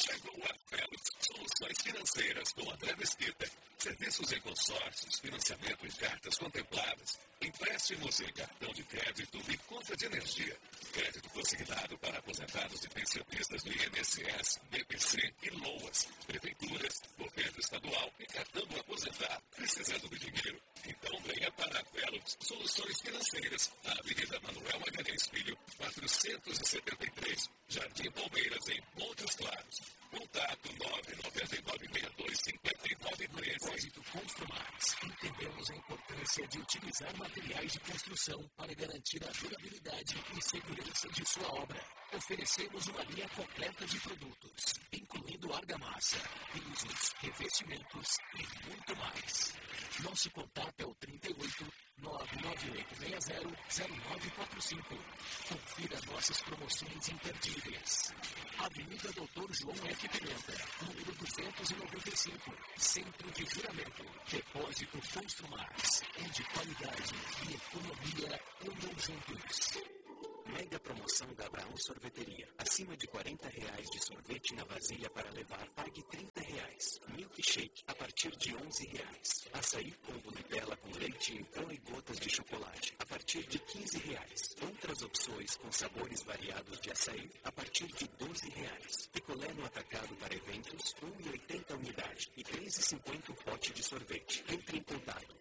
Chegou a Velos Soluções Financeiras com André Mesquita. Serviços em consórcios, financiamento em cartas contempladas, empréstimos em cartão de crédito e conta de energia. Crédito consignado para aposentados e pensionistas do INSS, BPC e LOAS, prefeituras, governo estadual e cartão do aposentado. Precisando de dinheiro? Então venha para a Velos Soluções Financeiras, na Avenida Manuel Magalhães Filho, 473, Jardim Palmeiras, em Montes Claros. Contato 999625913. Depósito Construmax. Entendemos a importância de utilizar materiais de construção para garantir a durabilidade e segurança de sua obra. Oferecemos uma linha completa de produtos, incluindo argamassa, pisos, revestimentos e muito mais. Nosso contato é o 38 998600945. Confira nossas promoções imperdíveis. Avenida Doutor João F. Pimenta, número 295, Centro de Juramento. Depósito Construmax, onde qualidade e economia andam juntos. Mega promoção da Abraão Sorveteria. Acima de R$40 de sorvete na vasilha para levar, pague R$30. Milkshake a partir de R$11. Açaí combo Nutella com leite em pó e gotas de chocolate a partir de R$15. Outras opções com sabores variados de açaí a partir de R$12. Picolé no atacado para eventos, 1,80 unidade e R$3,50 o pote de sorvete. Entre em contato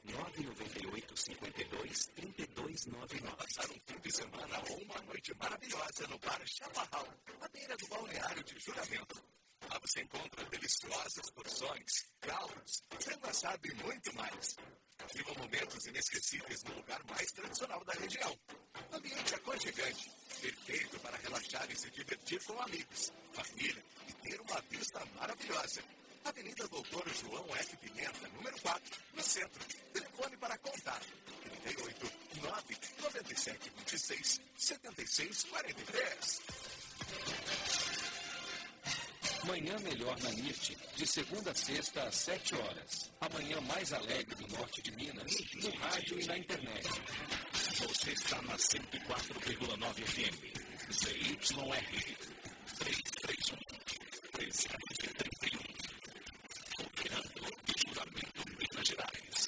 998-52-3299. Passar um fim de semana ou uma noite maravilhosa no Bar Chaparral, à beira do balneário de Juramento. Lá você encontra deliciosas porções, caldos, frango assado e muito mais. Viva momentos inesquecíveis no lugar mais tradicional da região. Ambiente aconchegante, perfeito para relaxar e se divertir com amigos, família e ter uma vista maravilhosa. Avenida Doutor João F. Pimenta, número 4, no centro. Telefone para contato: 38 997 26 76 43. Manhã Melhor na NIRT, de segunda a sexta às 7 horas. A manhã mais alegre do norte de Minas, no rádio e na internet. Você está na 104,9 FM. ZYR 331 331. Operando de Juramento, Minas Gerais.